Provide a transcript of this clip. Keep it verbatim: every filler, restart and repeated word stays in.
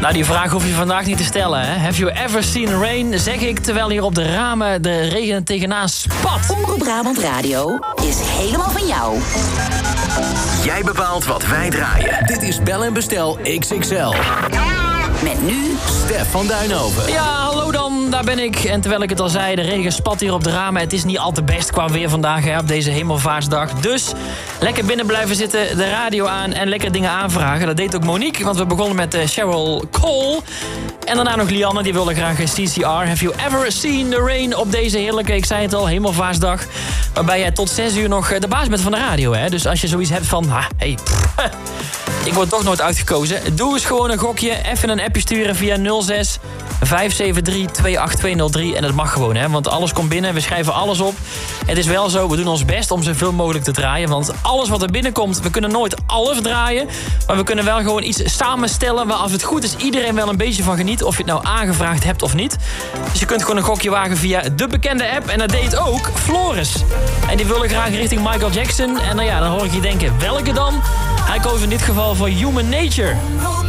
Nou, die vraag hoef je vandaag niet te stellen, hè? Have you ever seen rain? Zeg ik, terwijl hier op de ramen de regen tegenaan spat. Omroep Brabant Radio is helemaal van jou. Jij bepaalt wat wij draaien. Dit is Bel en Bestel X X L. Met nu Stef van Duinhoven. Ja, hallo dan, daar ben ik. En terwijl ik het al zei, de regen spat hier op de ramen. Het is niet al te best qua weer vandaag, hè, op deze hemelvaartsdag. Dus lekker binnen blijven zitten, de radio aan en lekker dingen aanvragen. Dat deed ook Monique, want we begonnen met uh, Cheryl Cole. En daarna nog Lianne, die wilde graag C C R. Have you ever seen the rain op deze heerlijke, ik zei het al, hemelvaartsdag. Waarbij jij tot zes uur nog de baas bent van de radio, hè. Dus als je zoiets hebt van, ha, hey, pff, ik word toch nooit uitgekozen. Doe eens gewoon een gokje. Even een appje sturen via nul zes vijf zeven drie twee acht twee nul drie. En dat mag gewoon, hè. Want alles komt binnen. We schrijven alles op. Het is wel zo, we doen ons best om zoveel mogelijk te draaien. Want alles wat er binnenkomt, we kunnen nooit alles draaien. Maar we kunnen wel gewoon iets samenstellen waar als het goed is iedereen wel een beetje van geniet. Of je het nou aangevraagd hebt of niet. Dus je kunt gewoon een gokje wagen via de bekende app. En dat deed ook Floris. En die wilde graag richting Michael Jackson. En nou ja, dan hoor ik je denken, welke dan? Hij koos in dit geval voor Human Nature.